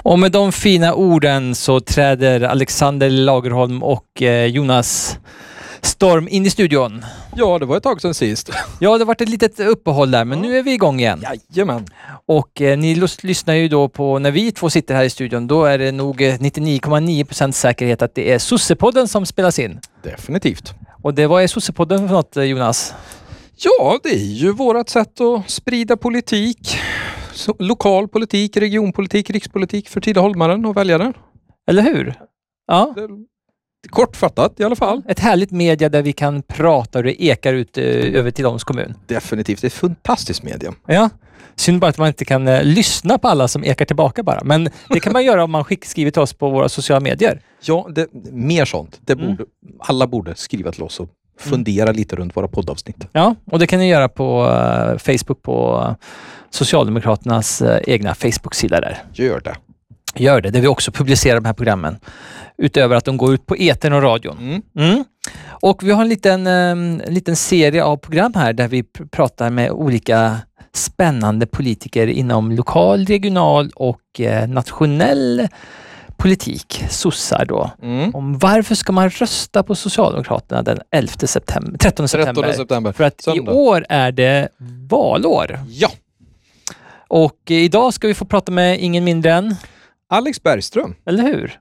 Och med de fina orden så träder Alexander Lagerholm och Jonas Storm in i studion. Ja, det var ett tag sedan sist. Ja, det har varit ett litet uppehåll där, men nu är vi igång igen. Jajamän. Och ni lyssnar ju då på, när vi två sitter här i studion, då är det nog 99,9% säkerhet att det är Sossepodden som spelas in. Definitivt. Och vad är Sossepodden för något, Jonas? Ja, det är ju vårt sätt att sprida politik. Lokal politik, regionpolitik, rikspolitik för Tidaholmaren och väljaren. Eller hur? Ja. Kortfattat i alla fall. Ett härligt media där vi kan prata och det ekar ut över Tidaholms kommun. Definitivt, det är ett fantastiskt medium. Ja, synd bara att man inte kan lyssna på alla som ekar tillbaka bara. Men det kan man göra om man skriver till oss på våra sociala medier. Ja, mer sånt. Alla borde skriva till oss och fundera lite runt våra poddavsnitt. Ja, och det kan ni göra på Facebook, på Socialdemokraternas egna Facebook-sida där. Gör det, där vi också publicerar de här programmen. Utöver att de går ut på etern och radion. Och vi har en liten serie av program här där vi pratar med olika spännande politiker inom lokal, regional och nationell politik, sossar då. Om varför ska man rösta på Socialdemokraterna den 13 september? För att söndag. I år är det valår. Ja. Och idag ska vi få prata med ingen mindre än Alex Bergström. Eller hur?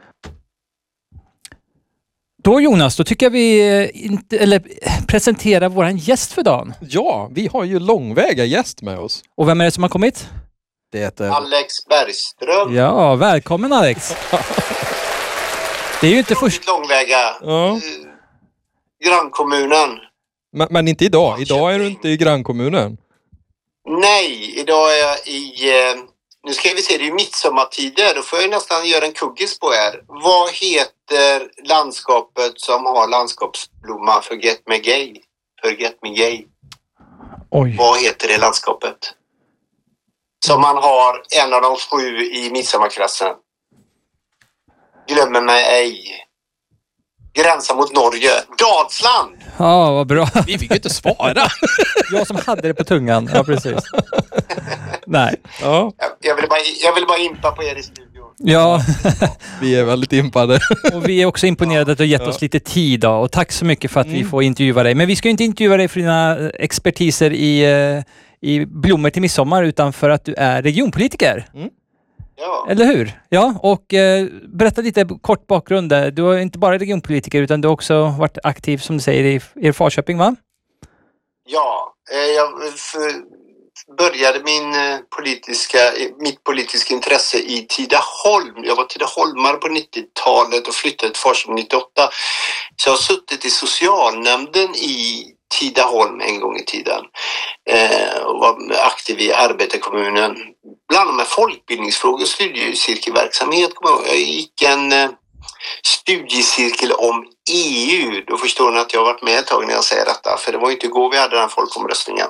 Då Jonas, då tycker jag vi presenterar våran gäst för dagen. Ja, vi har ju långväga gäst med oss. Och vem är det som har kommit? Det heter Alex Bergström. Ja, välkommen Alex. Det är ju inte först långväga. Ja. Grannkommunen. Men inte idag. Idag är du inte i grannkommunen. Nej, idag är jag i... Nu ska vi se, det är ju midsommartider. Då får jag nästan göra en kuggis på er. Vad heter landskapet som har landskapsblomma Forget Me Gay? Oj. Vad heter det landskapet? Som man har en av de 7 i midsommarkrassen. Glömmer mig ej. Gränsa mot Norge. Dalsland! Ja, vad bra. Vi fick ju inte svara. Jag som hade det på tungan. Ja, precis. Nej. Ja. Jag vill bara impa på er i studion. Ja. Vi är väldigt impade. Och vi är också imponerade att du har gett oss lite tid då. Och tack så mycket för att vi får intervjua dig. Men vi ska inte intervjua dig för dina expertiser i blommor till midsommar, utan för att du är regionpolitiker. Ja. Eller hur? Ja, och berätta lite kort bakgrund. Du är inte bara regionpolitiker utan du har också varit aktiv, som du säger, i Falköping, va? Ja, jag började mitt politiska intresse i Tidaholm. Jag var tidaholmare på 90-talet och flyttade till Falköping 98. Så jag har suttit i socialnämnden i Tidaholm en gång i tiden och var aktiv i arbetarkommunen. Bland annat med folkbildningsfrågor och studiecirkelverksamhet. Jag gick en studiecirkel om EU. Då förstår ni att jag har varit med ett tag när jag säger detta. För det var ju inte igår vi hade den folkomröstningen.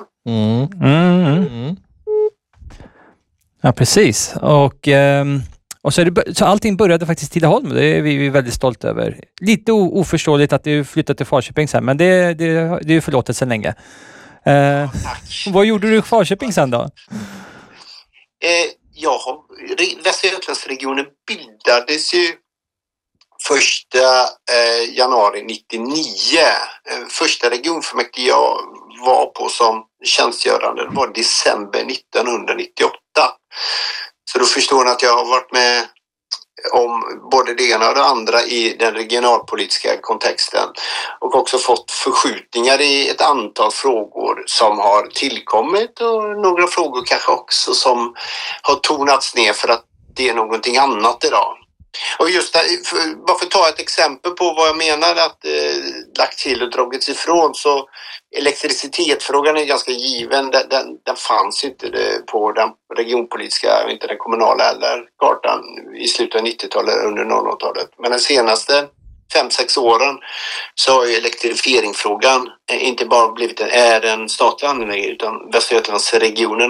Ja, precis. Och så allting började faktiskt i Tidaholm. Det är vi väldigt stolta över. Lite oförståeligt att du flyttade till Falköping sen, men det är ju förlåtet sedan länge. Vad gjorde du i Falköping sen då? Västra Götalandsregionen bildades ju 1 januari 99. Första regionfullmäktige jag var på som tjänstgörande var december 1998. Så då förstår ni att jag har varit med om både det ena och det andra i den regionalpolitiska kontexten. Och också fått förskjutningar i ett antal frågor som har tillkommit och några frågor kanske också som har tonats ner för att det är någonting annat idag. Och just där, bara för att ta ett exempel på vad jag menar att lagt till och dragits ifrån, så elektricitetsfrågan är ganska given. Den fanns inte på den regionpolitiska, inte den kommunala eller kartan i slutet av 90-talet under 00-talet. Men de senaste 5-6 åren så har ju elektrifieringsfrågan inte bara blivit en statlig angelägenhet utan Västra Götalandsregionen